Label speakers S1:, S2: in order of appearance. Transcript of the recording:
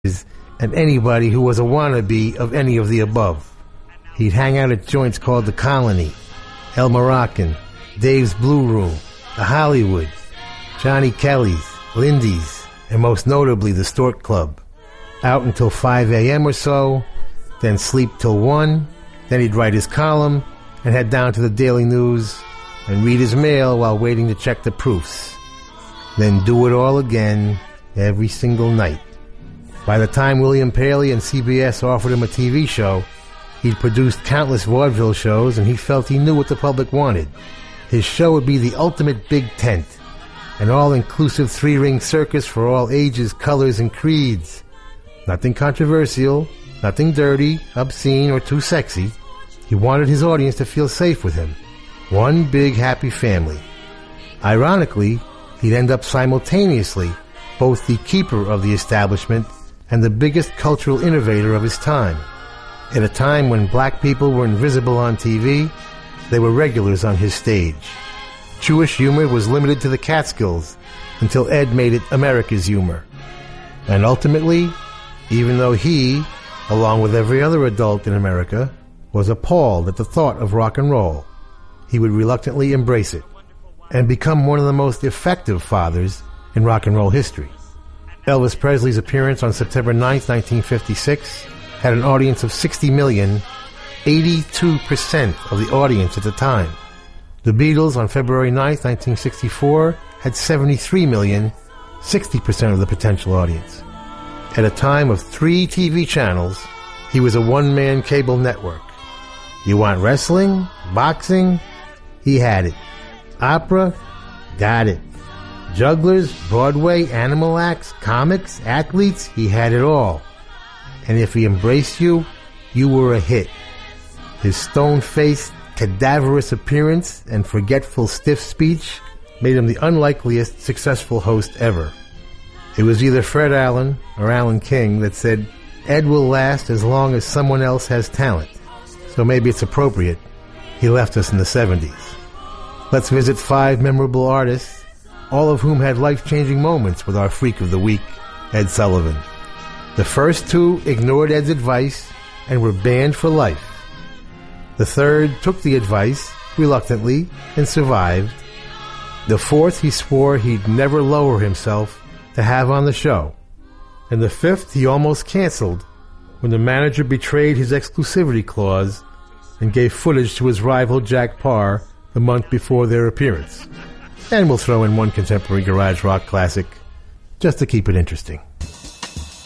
S1: and anybody who was a wannabe of any of the above. He'd hang out at joints called The Colony, El Moroccan, Dave's Blue Room, The Hollywood, Johnny Kelly's, Lindy's, and most notably the Stork Club. Out until 5 a.m. or so, then sleep till 1, then he'd write his column and head down to the Daily News and read his mail while waiting to check the proofs. Then do it all again every single night. By the time William Paley and CBS offered him a TV show, he'd produced countless vaudeville shows and he felt he knew what the public wanted. His show would be the ultimate big tent, an all-inclusive three-ring circus for all ages, colors, and creeds. Nothing controversial, nothing dirty, obscene, or too sexy. He wanted his audience to feel safe with him. One big happy family. Ironically, he'd end up simultaneously both the keeper of the establishment and the biggest cultural innovator of his time. At a time when black people were invisible on TV, they were regulars on his stage. Jewish humor was limited to the Catskills until Ed made it America's humor. And ultimately, even though he, along with every other adult in America, was appalled at the thought of rock and roll, he would reluctantly embrace it and become one of the most effective fathers in rock and roll history. Elvis Presley's appearance on September 9th, 1956 had an audience of 60 million, 82% of the audience at the time. The Beatles on February 9th, 1964 had 73 million, 60% of the potential audience. At a time of 3 TV channels, he was a one-man cable network. You want wrestling? Boxing? He had it. Opera? Got it. Jugglers, Broadway, animal acts, comics, athletes, he had it all. And if he embraced you, you were a hit. His stone-faced, cadaverous appearance and forgetful, stiff speech made him the unlikeliest successful host ever. It was either Fred Allen or Alan King that said, Ed will last as long as someone else has talent. So maybe it's appropriate he left us in the 70s. Let's visit 5 memorable artists, all of whom had life-changing moments with our Freak of the Week, Ed Sullivan. The first 2 ignored Ed's advice and were banned for life. The third took the advice, reluctantly, and survived. The fourth he swore he'd never lower himself to have on the show. And the fifth he almost canceled when the manager betrayed his exclusivity clause and gave footage to his rival Jack Parr the month before their appearance. And we'll throw in one contemporary garage rock classic, just to keep it interesting.